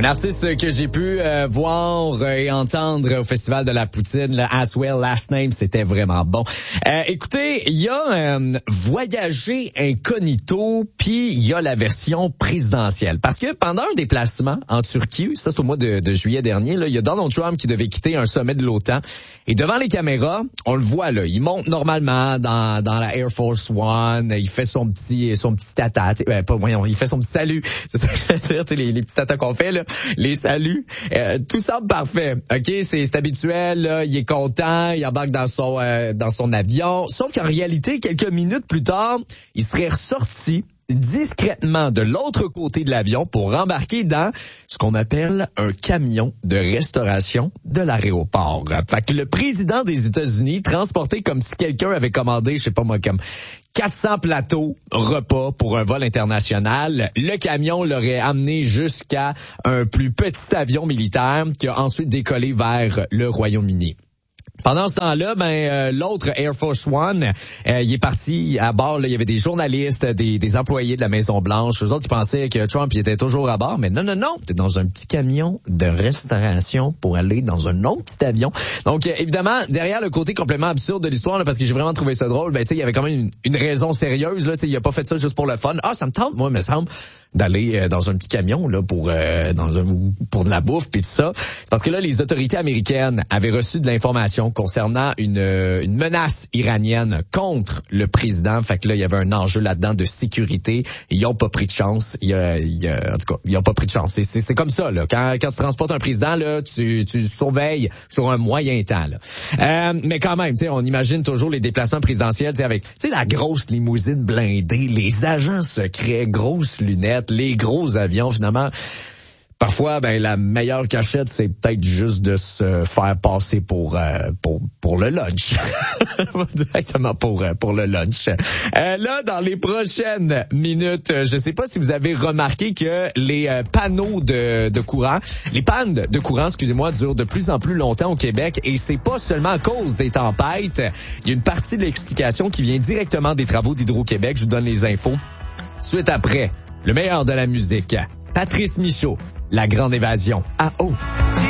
Un artiste que j'ai pu voir et entendre au Festival de la Poutine, le As Well Last Name, c'était vraiment bon. Écoutez, il y a Voyager incognito, puis il y a la version présidentielle. Parce que pendant un déplacement en Turquie, ça c'est au mois de juillet dernier, là, il y a Donald Trump qui devait quitter un sommet de l'OTAN. Et devant les caméras, on le voit là, il monte normalement dans la Air Force One, il fait son petit tata, il fait son petit salut. C'est ça que je veux dire, les petits tatas qu'on fait là. Les saluts, tout semble parfait. OK, c'est habituel, là, il est content, il embarque dans son avion. Sauf qu'en réalité, quelques minutes plus tard, il serait ressorti discrètement de l'autre côté de l'avion pour embarquer dans ce qu'on appelle un camion de restauration de l'aéroport. Fait que le président des États-Unis, transporté comme si quelqu'un avait commandé, je sais pas moi, comme 400 plateaux repas pour un vol international. Le camion l'aurait amené jusqu'à un plus petit avion militaire qui a ensuite décollé vers le Royaume-Uni. Pendant ce temps-là, l'autre Air Force One, il est parti à bord. Là, il y avait des journalistes, des employés de la Maison-Blanche. Eux autres, ils pensaient que Trump il était toujours à bord, mais non. T'es dans un petit camion de restauration pour aller dans un autre petit avion. Donc, évidemment, derrière le côté complètement absurde de l'histoire, là, parce que j'ai vraiment trouvé ça drôle, il y avait quand même une raison sérieuse. Là, il a pas fait ça juste pour le fun. Ah, ça me tente, moi, me semble, d'aller dans un petit camion là pour de la bouffe puis tout ça. C'est parce que là, les autorités américaines avaient reçu de l'information concernant une menace iranienne contre le président. Fait que là, il y avait un enjeu là-dedans de sécurité. Ils ont pas pris de chance. En tout cas, ils ont pas pris de chance. C'est comme ça, là. Quand tu transportes un président, là, tu surveilles sur un moyen temps, là. Mais quand même, tu sais, on imagine toujours les déplacements présidentiels, tu sais, avec, tu sais, la grosse limousine blindée, les agents secrets, grosses lunettes, les gros avions, finalement. Parfois, la meilleure cachette, c'est peut-être juste de se faire passer pour le lunch. Directement pour le lunch. Là, dans les prochaines minutes, je sais pas si vous avez remarqué que les panneaux de courant, les pannes de courant, excusez-moi, durent de plus en plus longtemps au Québec et c'est pas seulement à cause des tempêtes. Il y a une partie de l'explication qui vient directement des travaux d'Hydro-Québec. Je vous donne les infos. Suite après, le meilleur de la musique. Patrice Michaud, La Grande Évasion. Ah oh!